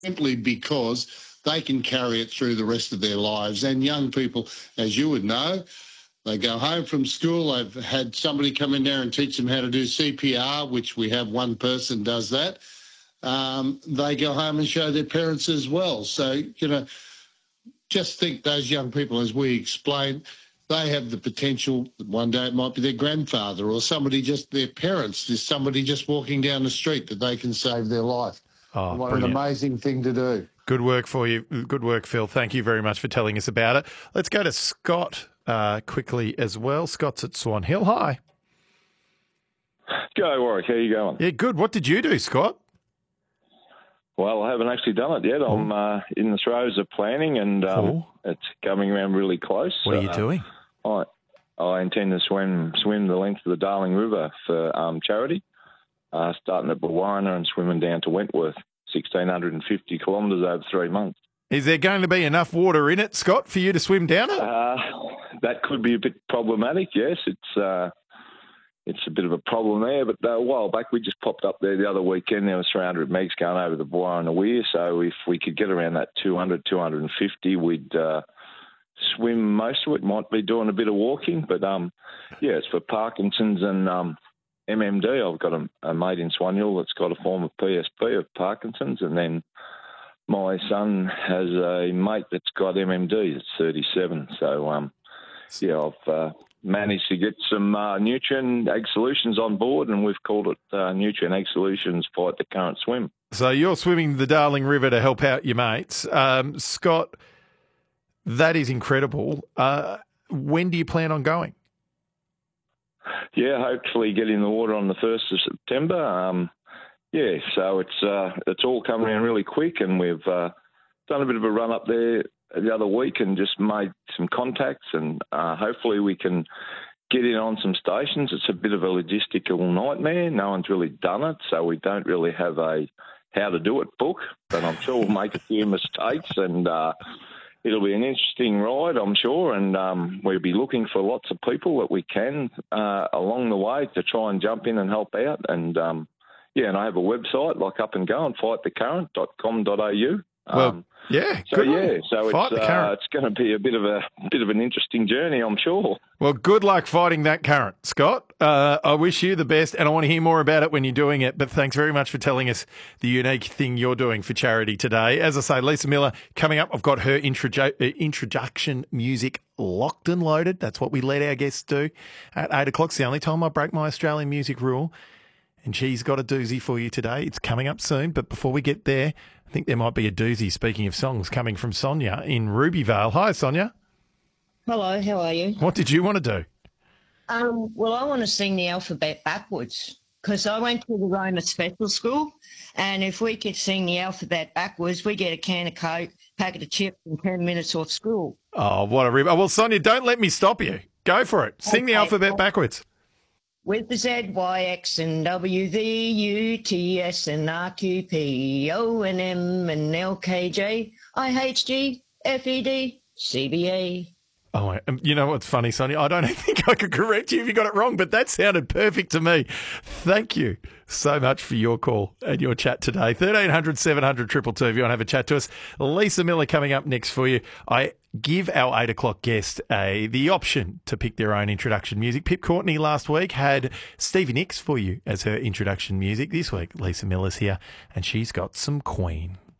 simply because they can carry it through the rest of their lives. And young people, as you would know, they go home from school, they've had somebody come in there and teach them how to do CPR, which we have one person does that. They go home and show their parents as well. So, just think those young people, as we explained, they have the potential. One day it might be their grandfather or somebody, just their parents. There's somebody just walking down the street that they can save their life. Oh, what brilliant. an amazing thing to do. Good work for you. Good work, Phil. Thank you very much for telling us about it. Let's go to Scott quickly as well. Scott's at Swan Hill. Hi. Go, Warwick. How you going? Yeah, good. What did you do, Scott? Well, I haven't actually done it yet. I'm in the throes of planning, and it's coming around really close. What are you doing? I intend to swim the length of the Darling River for charity, starting at Bulwana and swimming down to Wentworth, 1,650 kilometres over 3 months. Is there going to be enough water in it, Scott, for you to swim down it? That could be a bit problematic, yes. It's a bit of a problem there, but a while back we just popped up there the other weekend. There was 300 megs going over the Bulwana Weir, so if we could get around that 200, 250, we'd swim most of it. Might be doing a bit of walking, but it's for Parkinson's and MMD. I've got a mate in Swan Hill that's got a form of PSP of Parkinson's, and then my son has a mate that's got MMD. It's 37, so I've managed to get some Nutrien Ag Solutions on board, and we've called it Nutrien Ag Solutions Fight the Current Swim. So you're swimming the Darling River to help out your mates. Scott, that is incredible. When do you plan on going? Yeah, hopefully get in the water on the 1st of September. So it's all coming around really quick, and we've done a bit of a run up there the other week and just made some contacts, and hopefully we can get in on some stations. It's a bit of a logistical nightmare. No one's really done it, so we don't really have a how to do it book, but I'm sure we'll make a few mistakes, and it'll be an interesting ride, I'm sure, and we'll be looking for lots of people that we can along the way to try and jump in and help out. And and I have a website, like up and go, fightthecurrent.com.au. So it's going to be a bit of an interesting journey, I'm sure. Well, good luck fighting that current, Scott. I wish you the best, and I want to hear more about it when you're doing it. But thanks very much for telling us the unique thing you're doing for charity today. As I say, Lisa Miller coming up. I've got her introduction music locked and loaded. That's what we let our guests do at 8 o'clock. It's the only time I break my Australian music rule. And she's got a doozy for you today. It's coming up soon. But before we get there, I think there might be a doozy, speaking of songs, coming from Sonia in Rubyvale. Hi, Sonia. Hello, how are you? What did you want to do? Well, I want to sing the alphabet backwards because I went to the Roma Special School, and if we could sing the alphabet backwards, we get a can of Coke, packet of chips, and 10 minutes off school. Oh, what a rip. Oh, well, Sonia, don't let me stop you. Go for it. Sing the alphabet backwards. With the Z, Y, X, and W, V, U, T, S, and R, Q, P, O, and M, and L, K, J, I, H, G, F, E, D, C, B, A. Oh, you know what's funny, Sonia? I don't think I could correct you if you got it wrong, but that sounded perfect to me. Thank you so much for your call and your chat today. 1300 700 222 if you want to have a chat to us. Lisa Miller coming up next for you. I give our 8 o'clock guest the option to pick their own introduction music. Pip Courtney last week had Stevie Nicks for you as her introduction music. This week, Lisa Miller's here, and she's got some Queen.